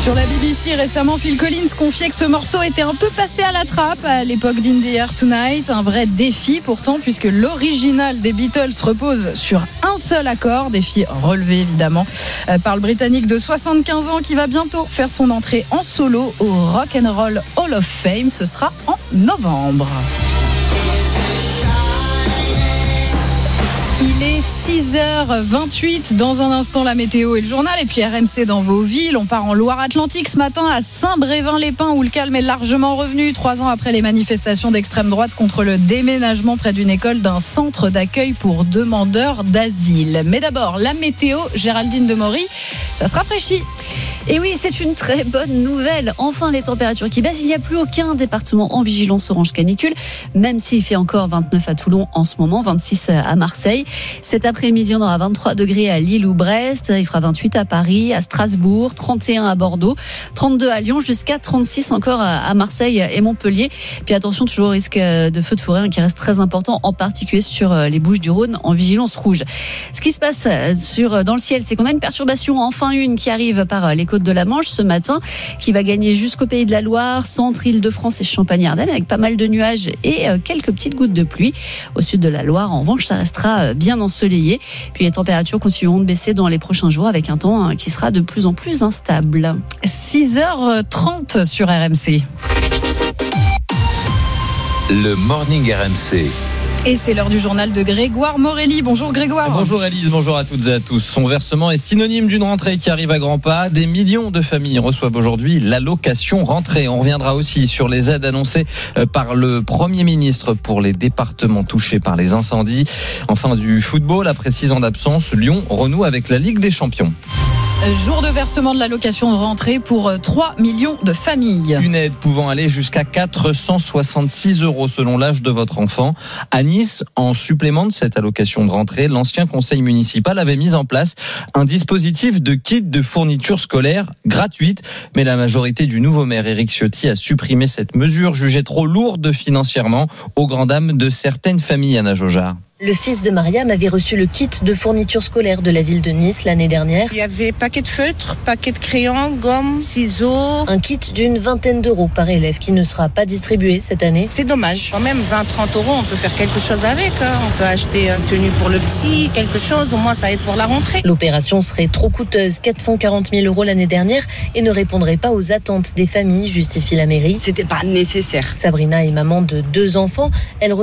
Sur la BBC, récemment, Phil Collins confiait que ce morceau était un peu passé à la trappe à l'époque d'In the Air Tonight. Un vrai défi pourtant, puisque l'original des Beatles repose sur un seul accord. Défi relevé évidemment par le Britannique de 75 ans qui va bientôt faire son entrée en solo au Rock and Roll Hall of Fame. Ce sera en novembre. Il est 6h28, dans un instant la météo et le journal, et puis RMC dans vos villes. On part en Loire-Atlantique ce matin à Saint-Brévin-les-Pins où le calme est largement revenu 3 ans après les manifestations d'extrême droite contre le déménagement près d'une école d'un centre d'accueil pour demandeurs d'asile. Mais d'abord, la météo, Géraldine Demory, ça se rafraîchit. Et oui, c'est une très bonne nouvelle. Enfin, les températures qui baissent. Il n'y a plus aucun département en vigilance orange canicule, même s'il fait encore 29 à Toulon en ce moment, 26 à Marseille. Cet après-midi, on aura 23 degrés à Lille ou Brest. Il fera 28 à Paris, à Strasbourg, 31 à Bordeaux, 32 à Lyon, jusqu'à 36 encore à Marseille et Montpellier. Puis attention, toujours au risque de feu de forêt qui reste très important, en particulier sur les Bouches-du-Rhône en vigilance rouge. Ce qui se passe dans le ciel, c'est qu'on a une perturbation, enfin une, qui arrive par les côtes de la Manche ce matin, qui va gagner jusqu'au Pays de la Loire, centre Île-de-France et Champagne-Ardenne, avec pas mal de nuages et quelques petites gouttes de pluie. Au sud de la Loire, en revanche, ça restera bien ensoleillé. Puis les températures continueront de baisser dans les prochains jours, avec un temps qui sera de plus en plus instable. 6h30 sur RMC. Le Morning RMC. Et c'est l'heure du journal de Grégoire Morelli. Bonjour Grégoire. Bonjour Elise, bonjour à toutes et à tous. Son versement est synonyme d'une rentrée qui arrive à grands pas. Des millions de familles reçoivent aujourd'hui l'allocation rentrée. On reviendra aussi sur les aides annoncées par le Premier ministre pour les départements touchés par les incendies. Enfin, du football, après 6 ans d'absence, Lyon renoue avec la Ligue des Champions. Jour de versement de l'allocation de rentrée pour 3 millions de familles. Une aide pouvant aller jusqu'à 466 € selon l'âge de votre enfant. À Nice, en supplément de cette allocation de rentrée, l'ancien conseil municipal avait mis en place un dispositif de kit de fourniture scolaire gratuite. Mais la majorité du nouveau maire Éric Ciotti a supprimé cette mesure jugée trop lourde financièrement aux grandes dames de certaines familles, Anna Jaugeard. Le fils de Mariam avait reçu le kit de fourniture scolaire de la ville de Nice l'année dernière. Il y avait paquet de feutres, paquet de crayons, gomme, ciseaux. Un kit d'une vingtaine d'euros par élève qui ne sera pas distribué cette année. C'est dommage. Quand même, 20-30 €, on peut faire quelque chose avec. On peut acheter une tenue pour le petit, quelque chose. Au moins, ça aide pour la rentrée. L'opération serait trop coûteuse, 440 000 € l'année dernière, et ne répondrait pas aux attentes des familles, justifie la mairie. C'était pas nécessaire. Sabrina est maman de 2 enfants. Elle